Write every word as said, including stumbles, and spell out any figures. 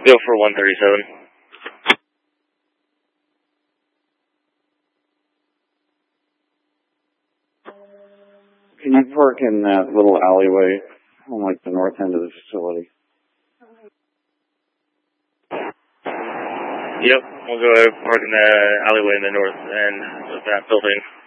Go for one thirty-seven. Can you park in that little alleyway on like the north end of the facility? Yep, we'll go park in the alleyway in the north end of that building.